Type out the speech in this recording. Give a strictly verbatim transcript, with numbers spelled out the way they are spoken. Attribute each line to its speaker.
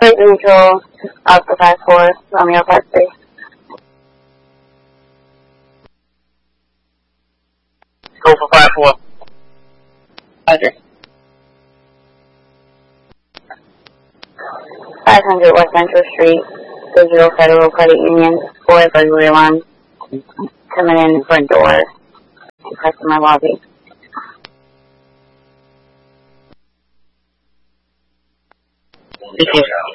Speaker 1: Plate neutral, Alpha five four, Romeo five three.
Speaker 2: Go for five four.
Speaker 1: Roger. five hundred West Central Street, Digital Federal Credit Union, four burglary alarm. Coming in front door to customer lobby.
Speaker 2: Speaking,